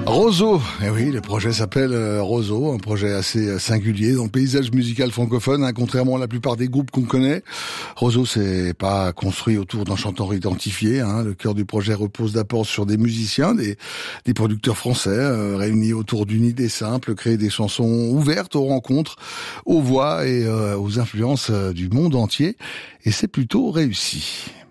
Roseau, eh oui, le projet s'appelle Roseau, un projet assez singulier dans le paysage musical francophone, hein, contrairement à la plupart des groupes qu'on connaît. Roseau, c'est pas construit autour d'un chanteur identifié, hein. Le cœur du projet repose d'abord sur des musiciens, des producteurs français, réunis autour d'une idée simple, créer des chansons ouvertes aux rencontres, aux voix et aux influences du monde entier. Et c'est plutôt réussi.